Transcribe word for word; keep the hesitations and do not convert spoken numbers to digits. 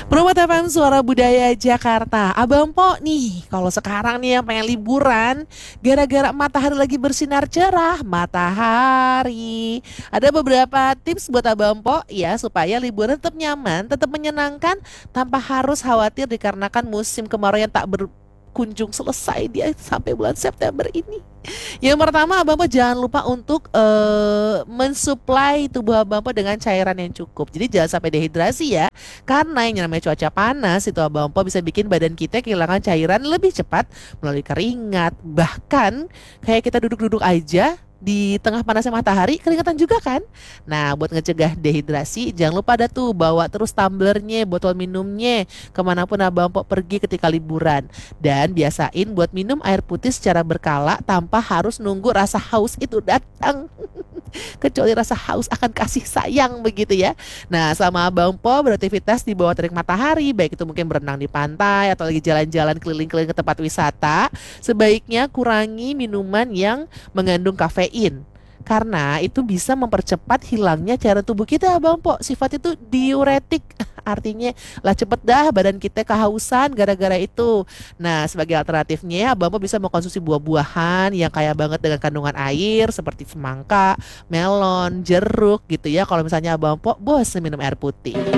Promote F M Suara Budaya Jakarta. Abang Po nih, kalau sekarang nih yang pengen liburan, gara-gara matahari lagi bersinar cerah, matahari. Ada beberapa tips buat Abang Po ya supaya liburan tetap nyaman, tetap menyenangkan tanpa harus khawatir dikarenakan musim kemarau yang tak berkunjung selesai dia sampai bulan September ini. Yang pertama, Abang Po jangan lupa untuk eh, mensuplai tubuh Abang Po dengan cairan yang cukup. Jadi jangan sampai dehidrasi ya. Karena yang namanya cuaca panas itu Abang Po bisa bikin badan kita kehilangan cairan lebih cepat melalui keringat. Bahkan kayak kita duduk-duduk aja di tengah panasnya matahari keringatan juga kan. Nah, buat ngecegah dehidrasi jangan lupa ada tuh bawa terus tumblernya, botol minumnya kemanapun Abang Po pergi ketika liburan. Dan biasain buat minum air putih secara berkala tanpa harus nunggu rasa haus itu datang. Kecuali rasa haus akan kasih sayang begitu ya. Nah, sama Abang Po beraktivitas di bawah terik matahari, baik itu mungkin berenang di pantai atau lagi jalan-jalan keliling-keliling ke tempat wisata, sebaiknya kurangi minuman yang mengandung kafein. Karena itu bisa mempercepat hilangnya cairan tubuh kita, Abang Po. Sifat itu diuretik. Artinya lah cepet dah badan kita kehausan gara-gara itu. Nah, sebagai alternatifnya Abang Po bisa mengkonsumsi buah-buahan yang kaya banget dengan kandungan air seperti semangka, melon, jeruk gitu ya. Kalau misalnya Abang Po bosan minum air putih.